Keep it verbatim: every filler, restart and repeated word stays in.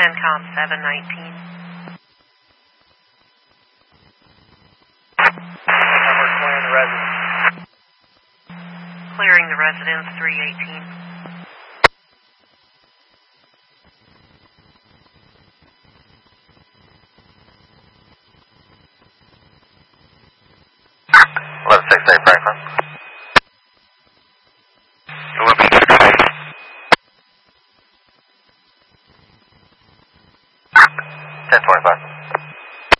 CENTCOM seven nineteen. We're clearing the residence. Clearing the residence three eighteen. eleven six eight Franklin. eleven six eight. ten twenty-five.